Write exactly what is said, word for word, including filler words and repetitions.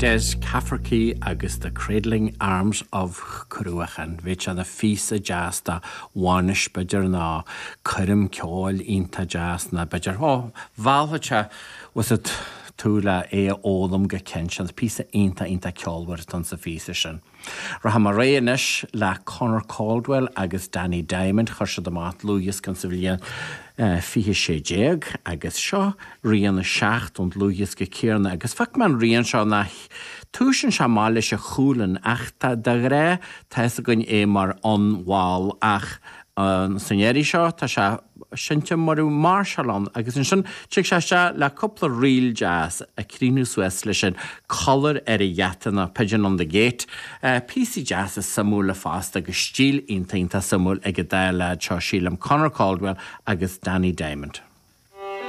Des Cafferkey agus the Cradling Arms of Cruachan, which are the Fisa Jasta, Wanish Badger na, Kurim Kjol, Inta Jasna, Badger. Oh, Valvacha was it Tula e Olam Gekenshan, the piece of Inta Inta Kjol, where it's on the Fisishan. Rahamareanish, La Connor Caldwell, agus Danny Diamond, Hushadamat, Louis Consivillian. Fihe sé déag agus seo rian na seacht und Louis gekirna agus fac man rian seo na túsin se máile se chúlan ach ta da ré teis a gon é mar onwál ach an sannéri seo ta se sinnte marú Marshallon agus in sin tuig se se le couple real jazz a crínu Suez lei sin color ar a jatana Pigeon on the Gate P C Jazz is samúla fast agus stíl intainta samúl ag a daile seo sílam Conor Caldwell agus Danny Diamond.